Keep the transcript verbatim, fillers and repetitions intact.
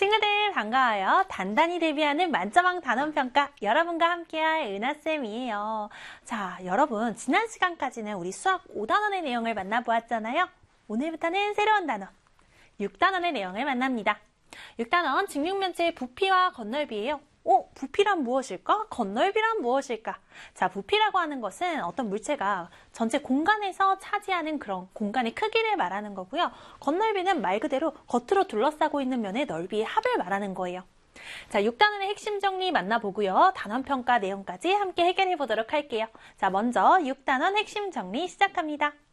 친구들 반가워요. 단단히 대비하는 만점왕 단원평가 여러분과 함께할 은하쌤이에요. 자, 여러분 지난 시간까지는 우리 수학 오 단원의 내용을 만나보았잖아요. 오늘부터는 새로운 단원 육 단원의 내용을 만납니다. 육 단원 직육면체의 부피와 건널비예요. 오, 부피란 무엇일까? 건널비란 무엇일까? 자, 부피라고 하는 것은 어떤 물체가 전체 공간에서 차지하는 그런 공간의 크기를 말하는 거고요. 건널비는 말 그대로 겉으로 둘러싸고 있는 면의 넓이의 합을 말하는 거예요. 자, 육 단원의 핵심 정리 만나보고요. 단원평가 내용까지 함께 해결해 보도록 할게요. 자, 먼저 육 단원 핵심 정리 시작합니다.